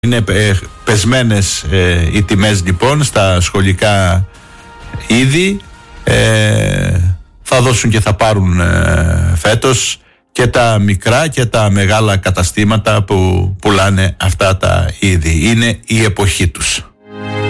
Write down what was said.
Είναι πεσμένες οι τιμές λοιπόν στα σχολικά είδη. Θα δώσουν και θα πάρουν φέτος και τα μικρά και τα μεγάλα καταστήματα που πουλάνε αυτά τα είδη. Είναι η εποχή τους.